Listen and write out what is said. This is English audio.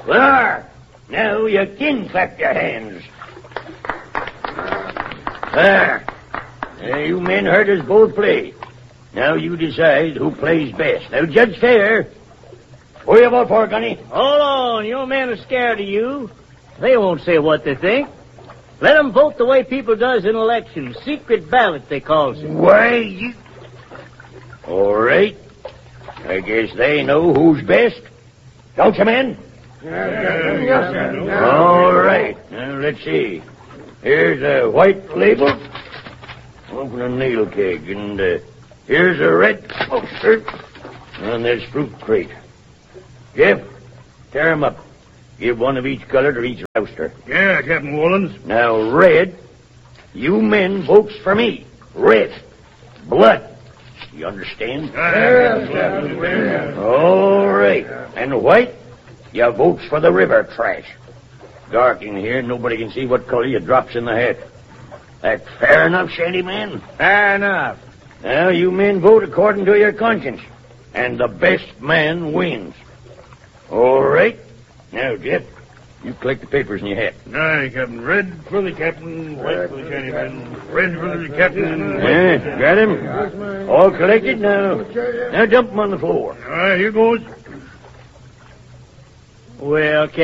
There. Now you can clap your hands. There. You men heard us both play. Now you decide who plays best. Now judge fair. Who you vote for, Gunny? Hold on. Your men are scared of you. They won't say what they think. Let them vote the way people does in elections. Secret ballot, they calls it. Why, you... All right. I guess they know who's best. Don't you, men? Yes, sir. All right. Now, let's see. Here's a white label. Open a nail keg. And here's a red poster. And this fruit crate. Jeff, tear 'em up. Give one of each color to each rouster. Yeah, Captain Woolens. Now, red, you men votes for me. Red. Blood. You understand? All right. And white, you votes for the river trash. Dark in here, nobody can see what color you drops in the hat. That fair enough, Shanty Man? Fair enough. Now, you men vote according to your conscience. And the best man wins. All right. Now, Jeff, you collect the papers in your hat. Aye, Captain. Red for the captain, white for the shantyman. Red for the captain. Yeah, got him? All collected now. Now dump them on the floor. All right, here goes. Well,